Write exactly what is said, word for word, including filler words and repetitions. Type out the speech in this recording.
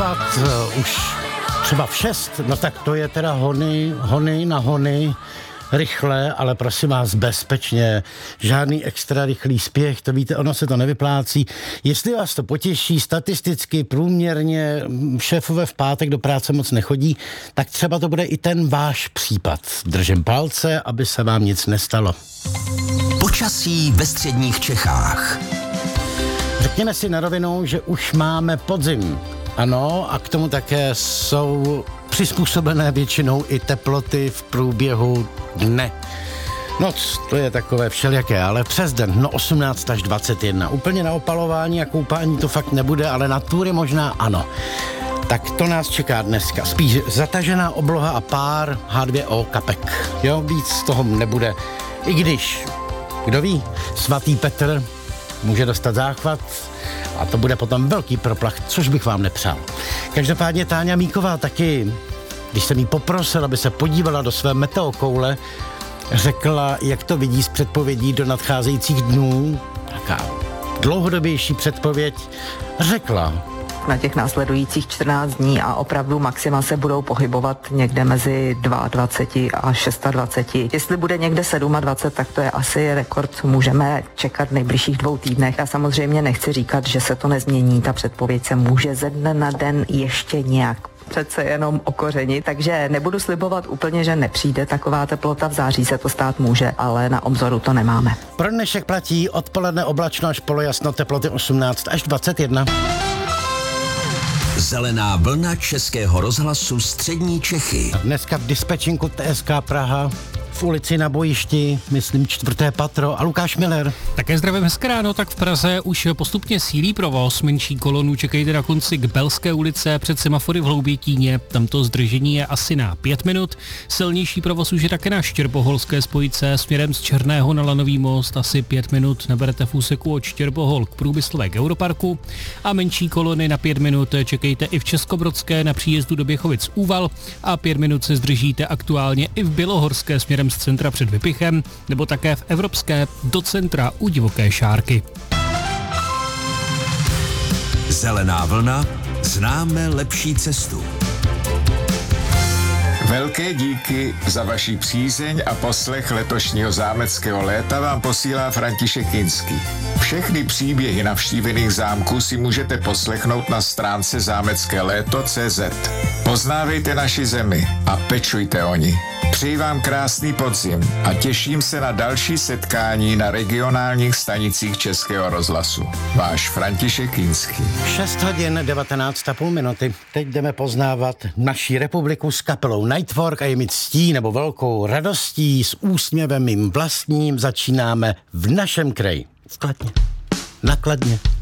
vstát uh, už třeba v šest, no tak to je teda hony, hony na hony, rychle, ale prosím vás bezpečně, žádný extra rychlý spěch, to víte, ono se to nevyplácí. Jestli vás to potěší, statisticky, průměrně, šéfové v pátek do práce moc nechodí, tak třeba to bude i ten váš případ. Držím palce, aby se vám nic nestalo. Počasí ve středních Čechách. Řekněme si na rovinu, že už máme podzim. Ano, a k tomu také jsou přizpůsobené většinou i teploty v průběhu dne. Noc, to je takové všelijaké, ale přes den, no osmnáct až dvacet jedna. Úplně na opalování a koupání to fakt nebude, ale na túry možná ano. Tak to nás čeká dneska. Spíš zatažená obloha a pár há dvě ó kapek. Jo, víc toho nebude. I když, kdo ví, svatý Petr může dostat záchvat a to bude potom velký proplach, což bych vám nepřál. Každopádně Táňa Míková taky, když jsem jí poprosil, aby se podívala do své meteokoule, řekla, jak to vidí z předpovědí do nadcházejících dnů. Taká dlouhodobější předpověď. Řekla, na těch následujících čtrnáct dní a opravdu maxima se budou pohybovat někde mezi dvacet dva a dvacet šest. Jestli bude někde dvacet sedm, tak to je asi rekord, co můžeme čekat v nejbližších dvou týdnech. A samozřejmě nechci říkat, že se to nezmění, ta předpověď se může ze dne na den ještě nějak přece jenom okořenit, takže nebudu slibovat úplně, že nepřijde taková teplota, v září se to stát může, ale na obzoru to nemáme. Pro dnešek platí odpoledne oblačno až polojasno, teploty osmnáct až dvacet jedna. Zelená vlna Českého rozhlasu střední Čechy. Dneska v dispečinku T S K Praha, v ulici Na bojišti, myslím čtvrté patro, a Lukáš Miller. Také zdravím, hezké ráno, tak v Praze už postupně sílí provoz, menší kolonu čekejte na konci k Belské ulice před semafory v Hloubětíně, tamto zdržení je asi na pět minut, silnější provoz už je také na Štěrboholské spojce směrem z Černého na Lanový most, asi pět minut neberete v úseku od Štěrbohol k průmyslové Europarku a menší kolony na pět minut čekejte i v Českobrodské na příjezdu do Běchovic Úval a pět minut se zdržíte aktuálně i v Bělohorské směrem z centra před Vypichem, nebo také v Evropské do centra u Divoké Šárky. Zelená vlna, známe lepší cestu. Velké díky za vaši přízeň a poslech letošního zámeckého léta vám posílá František Kinský. Všechny příběhy navštívených zámků si můžete poslechnout na stránce zámecké léto tečka cé zet. Poznávejte naši zemi a pečujte o ní. Přeji vám krásný podzim a těším se na další setkání na regionálních stanicích Českého rozhlasu. Váš František Kinský. šest hodin devatenáct a půl minuty. Teď jdeme poznávat naši republiku s kapelou Nightwork a je mi ctí nebo velkou radostí s úsměvem mým vlastním začínáme v našem kraji. V Kladně. Na Kladně.